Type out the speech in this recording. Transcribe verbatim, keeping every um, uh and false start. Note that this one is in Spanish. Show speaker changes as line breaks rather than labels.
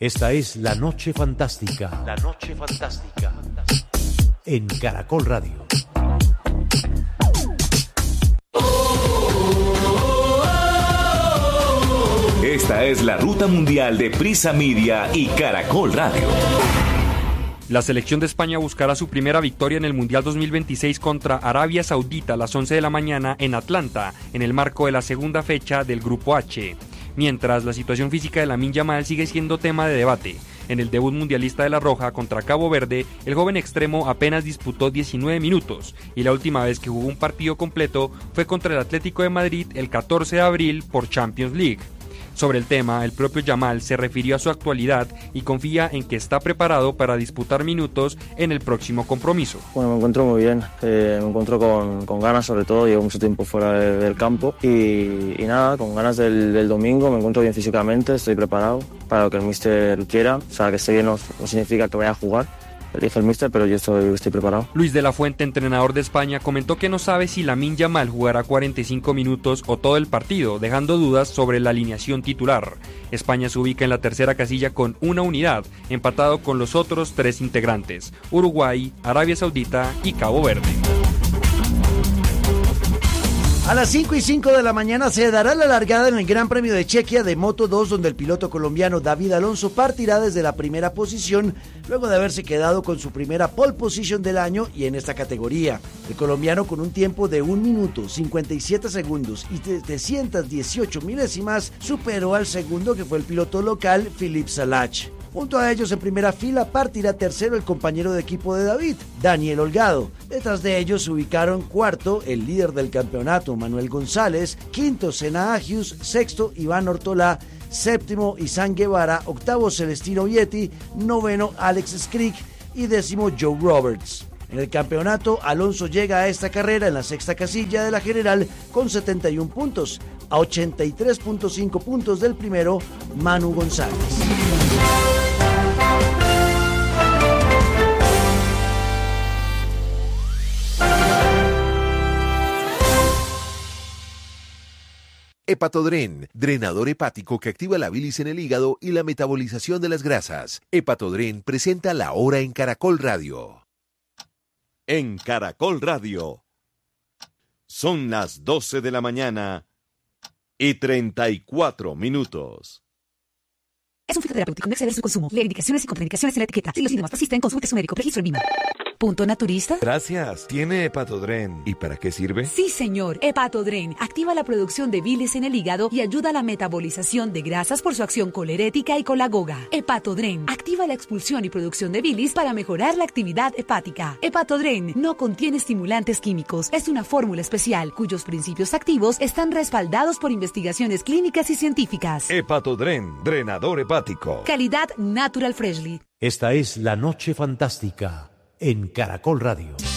Esta es La Noche Fantástica. La Noche Fantástica. En Caracol Radio.
Esta es la ruta mundial de Prisa Media y Caracol Radio.
La selección de España buscará su primera victoria en el Mundial dos mil veintiséis contra Arabia Saudita a las once de la mañana en Atlanta, en el marco de la segunda fecha del Grupo H. Mientras, la situación física de Lamine Yamal sigue siendo tema de debate. En el debut mundialista de la Roja contra Cabo Verde, el joven extremo apenas disputó diecinueve minutos y la última vez que jugó un partido completo fue contra el Atlético de Madrid el catorce de abril por Champions League. Sobre el tema, el propio Yamal se refirió a su actualidad y confía en que está preparado para disputar minutos en el próximo compromiso.
Bueno, me encuentro muy bien, eh, me encuentro con, con ganas sobre todo, llevo mucho tiempo fuera de, del campo y, y nada, con ganas del, del domingo, me encuentro bien físicamente, estoy preparado para lo que el míster quiera, o sea, que esté bien no, no significa que vaya a jugar. Elige el míster, pero yo estoy, estoy preparado.
Luis de la Fuente, entrenador de España, comentó que no sabe si Lamine Yamal jugará cuarenta y cinco minutos o todo el partido, dejando dudas sobre la alineación titular. España se ubica en la tercera casilla con una unidad, empatado con los otros tres integrantes, Uruguay, Arabia Saudita y Cabo Verde.
A las cinco y cinco de la mañana se dará la largada en el Gran Premio de Chequia de Moto dos, donde el piloto colombiano David Alonso partirá desde la primera posición, luego de haberse quedado con su primera pole position del año y en esta categoría. El colombiano, con un tiempo de un minuto, cincuenta y siete segundos y setecientas dieciocho milésimas, superó al segundo, que fue el piloto local Philippe Salach. Junto a ellos, en primera fila, partirá tercero el compañero de equipo de David, Daniel Holgado. Detrás de ellos se ubicaron cuarto el líder del campeonato, Manuel González, quinto Senna Agius, sexto Iván Ortolá, séptimo Izan Guevara, octavo Celestino Vietti, noveno Alex Skrik y décimo Joe Roberts. En el campeonato, Alonso llega a esta carrera en la sexta casilla de la general con setenta y un puntos, a ochenta y tres punto cinco puntos del primero, Manu González.
Hepatodren, drenador hepático que activa la bilis en el hígado y la metabolización de las grasas. Hepatodren presenta La Hora en Caracol Radio.
En Caracol Radio. Son las doce de la mañana y treinta y cuatro minutos.
Es un fitoterapéutico, no exceder su consumo. Lee indicaciones y contraindicaciones en la etiqueta. Si los síntomas persisten, consulte a su médico. Registro en Vima. ¿Punto naturista?
Gracias. ¿Tiene Hepatodren? ¿Y para qué sirve?
Sí, señor. Hepatodren activa la producción de bilis en el hígado y ayuda a la metabolización de grasas por su acción colerética y colagoga. Hepatodren activa la expulsión y producción de bilis para mejorar la actividad hepática. Hepatodren no contiene estimulantes químicos. Es una fórmula especial cuyos principios activos están respaldados por investigaciones clínicas y científicas.
Hepatodren, drenador hepático.
Calidad Natural Freshly.
Esta es La Noche Fantástica en Caracol Radio.